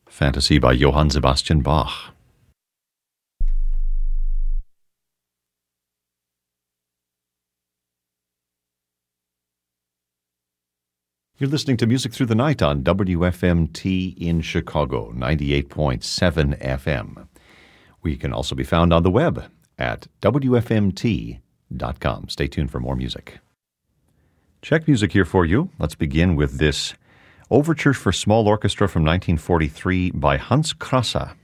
Fantasy by Johann Sebastian Bach. You're listening to Music Through the Night on WFMT in Chicago, 98.7 FM. We can also be found on the web at WFMT.com. Stay tuned for more music. Czech music here for you. Let's begin with this Overture for Small Orchestra from 1943 by Hans Krasa.